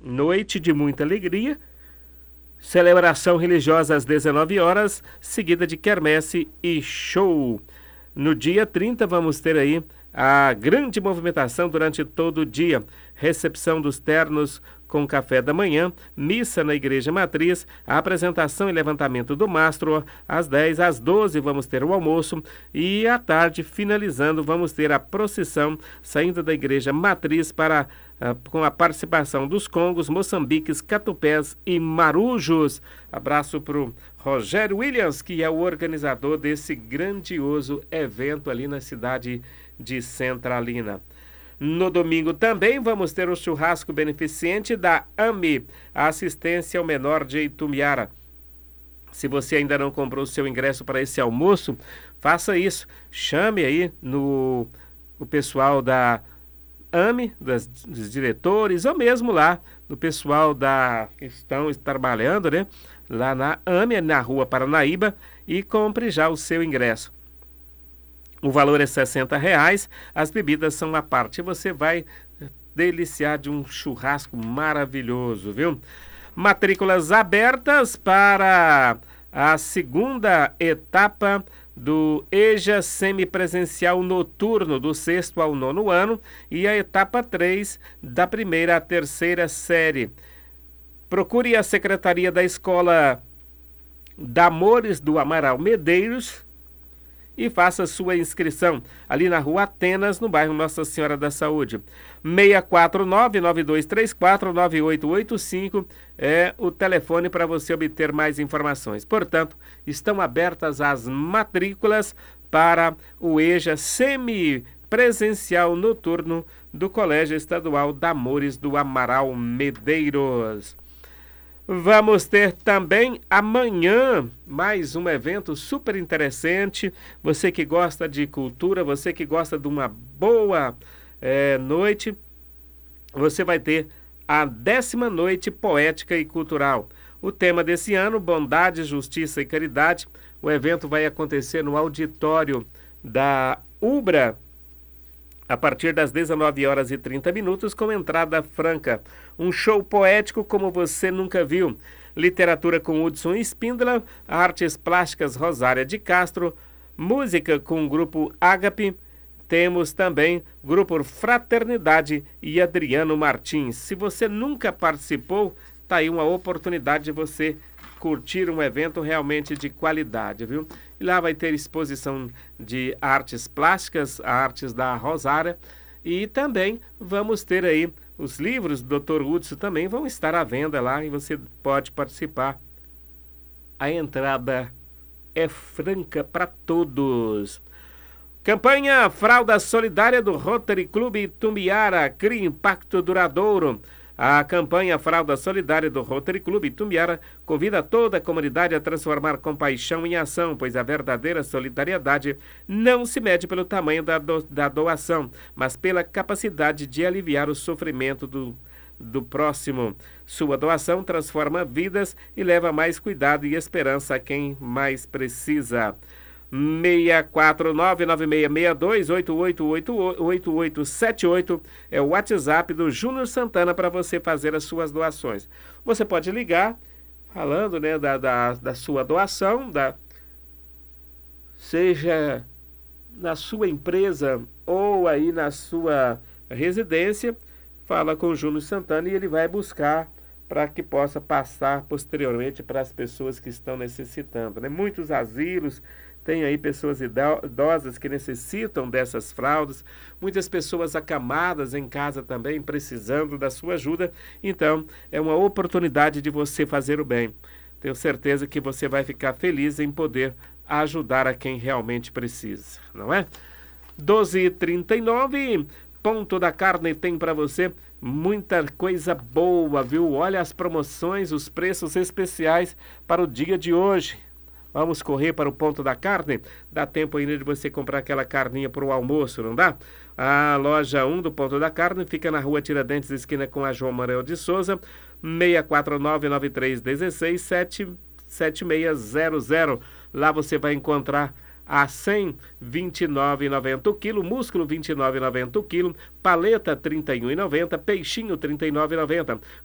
noite de muita alegria, celebração religiosa às 19 horas, seguida de quermesse e show. No dia 30 vamos ter aí a grande movimentação durante todo o dia, recepção dos ternos com café da manhã, missa na Igreja Matriz, a apresentação e levantamento do mastro, às 10, às 12 vamos ter o almoço e à tarde, finalizando, vamos ter a procissão saindo da Igreja Matriz para com a participação dos congos, moçambiques, catupés e marujos. Abraço para o Rogério Williams, que é o organizador desse grandioso evento ali na cidade de Centralina. No domingo também vamos ter o churrasco beneficente da AME, a assistência ao menor de Itumbiara. Se você ainda não comprou o seu ingresso para esse almoço, faça isso. Chame aí o pessoal da AME, dos diretores, ou mesmo lá do pessoal que estão trabalhando, né? Lá na AME, na Rua Paranaíba, e compre já o seu ingresso. O valor é R$60, as bebidas são à parte. Você vai deliciar de um churrasco maravilhoso, viu? Matrículas abertas para a segunda etapa do EJA semipresencial noturno do 6º ao 9º ano e a etapa 3 da 1ª à 3ª série. Procure a Secretaria da Escola Damores do Amaral Medeiros e faça sua inscrição ali na Rua Atenas, no bairro Nossa Senhora da Saúde. 649-9234-9885 é o telefone para você obter mais informações. Portanto, estão abertas as matrículas para o EJA semipresencial noturno do Colégio Estadual Damores do Amaral Medeiros. Vamos ter também amanhã mais um evento super interessante. Você que gosta de cultura, você que gosta de uma boa noite, você vai ter a 10ª Noite Poética e Cultural. O tema desse ano, Bondade, Justiça e Caridade. O evento vai acontecer no auditório da UBRA, a partir das 19h30, com entrada franca. Um show poético como você nunca viu. Literatura com Hudson Espíndola, artes plásticas Rosária de Castro, música com o grupo Ágape. Temos também grupo Fraternidade e Adriano Martins. Se você nunca participou, tá aí uma oportunidade de você curtir um evento realmente de qualidade, viu? E lá vai ter exposição de artes plásticas, artes da Rosária, e também vamos ter aí os livros do Dr. Hudson também vão estar à venda lá e você pode participar. A entrada é franca para todos. Campanha Fralda Solidária do Rotary Clube Itumbiara, cria impacto duradouro. A campanha Fralda Solidária do Rotary Clube Itumbiara convida toda a comunidade a transformar compaixão em ação, pois a verdadeira solidariedade não se mede pelo tamanho da doação, mas pela capacidade de aliviar o sofrimento do próximo. Sua doação transforma vidas e leva mais cuidado e esperança a quem mais precisa. 649-9662-8878 é o WhatsApp do Júnior Santana para você fazer as suas doações. Você pode ligar falando, né, da sua doação, seja na sua empresa ou aí na sua residência. Fala com o Júnior Santana e ele vai buscar para que possa passar posteriormente para as pessoas que estão necessitando, né? Muitos asilos tem aí pessoas idosas que necessitam dessas fraldas, muitas pessoas acamadas em casa também precisando da sua ajuda. Então, é uma oportunidade de você fazer o bem. Tenho certeza que você vai ficar feliz em poder ajudar a quem realmente precisa, não é? 12h39, Ponto da Carne tem para você muita coisa boa, viu? Olha as promoções, os preços especiais para o dia de hoje. Vamos correr para o Ponto da Carne? Dá tempo ainda de você comprar aquela carninha para o almoço, não dá? A loja 1 do Ponto da Carne fica na Rua Tiradentes, esquina com a João Manuel de Souza, 649-9316-7600. Lá você vai encontrar a 100, R$ 29,90 o quilo, músculo R$ 29,90 o quilo, paleta R$ 31,90, peixinho R$ 39,90.